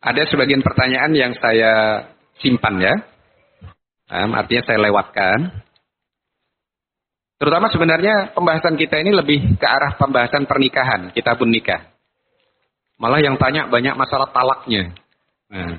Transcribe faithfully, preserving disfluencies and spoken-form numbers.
Ada sebagian pertanyaan yang saya simpan ya. Um, artinya saya lewatkan. Terutama sebenarnya pembahasan kita ini lebih ke arah pembahasan pernikahan, kitabun nikah. Malah yang tanya banyak masalah talaknya. Nah,